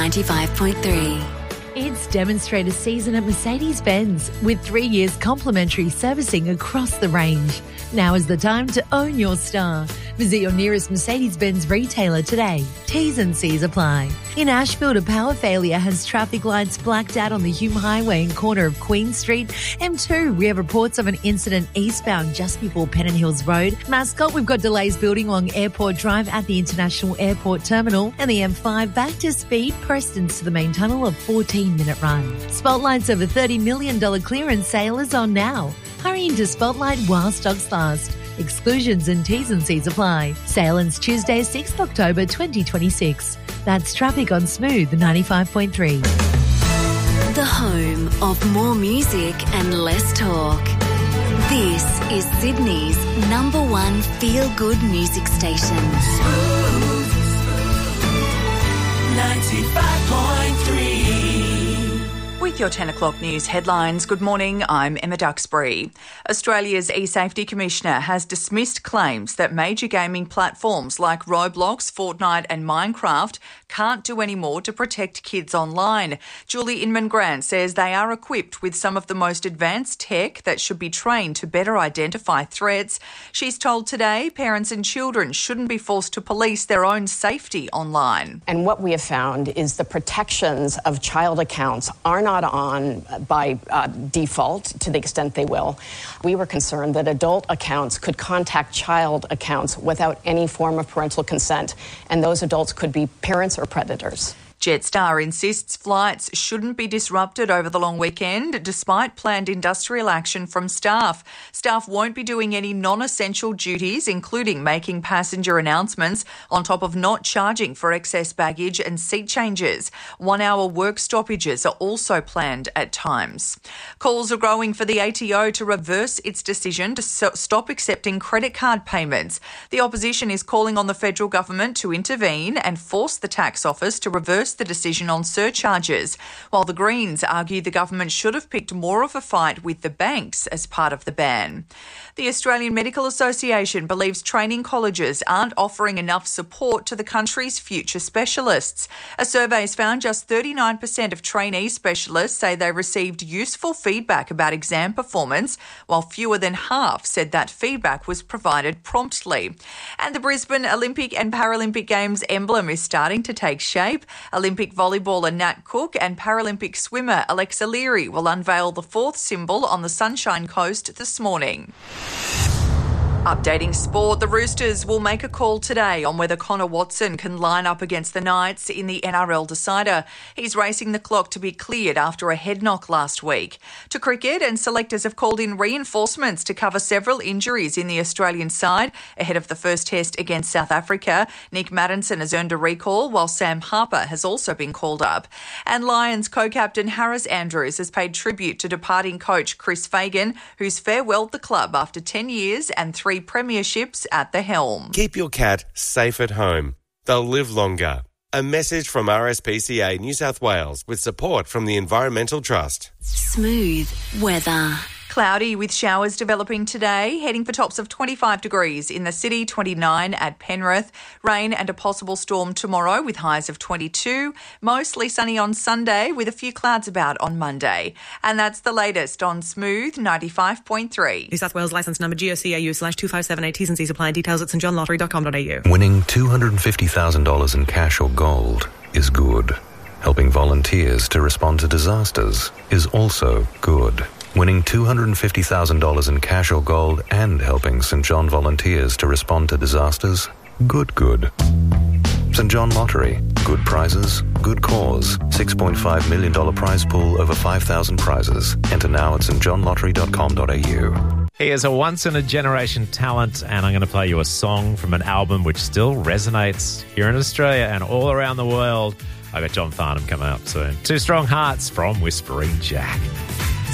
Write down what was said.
95.3. It's demonstrator season at Mercedes-Benz with 3 years complimentary servicing across the range. Now is the time to own your star. Visit your nearest Mercedes-Benz retailer today. T's and C's apply. In Ashfield, a power failure has traffic lights blacked out on the Hume Highway and corner of Queen Street. M2, we have reports of an incident eastbound just before Pennant Hills Road. Mascot, we've got delays building along Airport Drive at the International Airport Terminal. And the M5 back to speed, Preston's to the main tunnel, a 14-minute run. Spotlight's over $30 million clearance sale is on now. Hurry into Spotlight while stocks last. Exclusions and T's and C's apply. Sale ends Tuesday, 6th October 2026. That's traffic on Smooth 95.3. The home of more music and less talk. This is Sydney's #1 feel-good music station. Smooth 95.3. With your 10 o'clock news headlines, good morning, I'm Emma Duxbury. Australia's eSafety Commissioner has dismissed claims that major gaming platforms like Roblox, Fortnite and Minecraft can't do any more to protect kids online. Julie Inman-Grant says they are equipped with some of the most advanced tech that should be trained to better identify threats. She's told Today parents and children shouldn't be forced to police their own safety online. And what we have found is the protections of child accounts are not on by default to the extent they will. We were concerned that adult accounts could contact child accounts without any form of parental consent, and those adults could be parents or predators. Jetstar insists flights shouldn't be disrupted over the long weekend despite planned industrial action from staff. Staff won't be doing any non-essential duties, including making passenger announcements, on top of not charging for excess baggage and seat changes. 1-hour work stoppages are also planned at times. Calls are growing for the ATO to reverse its decision to stop accepting credit card payments. The opposition is calling on the federal government to intervene and force the tax office to reverse the decision on surcharges, while the Greens argue the government should have picked more of a fight with the banks as part of the ban. The Australian Medical Association believes training colleges aren't offering enough support to the country's future specialists. A survey has found just 39% of trainee specialists say they received useful feedback about exam performance, while fewer than half said that feedback was provided promptly. And the Brisbane Olympic and Paralympic Games emblem is starting to take shape. Olympic volleyballer Nat Cook and Paralympic swimmer Alexa Leary will unveil the fourth symbol on the Sunshine Coast this morning. Updating sport, the Roosters will make a call today on whether Connor Watson can line up against the Knights in the NRL decider. He's racing the clock to be cleared after a head knock last week. To cricket, and selectors have called in reinforcements to cover several injuries in the Australian side ahead of the first test against South Africa. Nick Maddinson has earned a recall, while Sam Harper has also been called up. And Lions co-captain Harris Andrews has paid tribute to departing coach Chris Fagan, who's farewelled the club after 10 years and 3 premierships at the helm. Keep your cat safe at home. They'll live longer. A message from RSPCA New South Wales with support from the Environmental Trust. Smooth weather. Cloudy with showers developing today, heading for tops of 25 degrees in the city, 29 at Penrith. Rain and a possible storm tomorrow with highs of 22. Mostly sunny on Sunday with a few clouds about on Monday. And that's the latest on Smooth 95.3. New South Wales licence number GOCAU/2578. T's and C's apply. Details at stjohnlottery.com.au. Winning $250,000 in cash or gold is good. Helping volunteers to respond to disasters is also good. Winning $250,000 in cash or gold and helping St John volunteers to respond to disasters? Good. St John Lottery. Good prizes, good cause. $6.5 million prize pool, over 5,000 prizes. Enter now at stjohnlottery.com.au. He is a once-in-a-generation talent, and I'm going to play you a song from an album which still resonates here in Australia and all around the world. I got John Farnham coming up soon. Two Strong Hearts from Whispering Jack.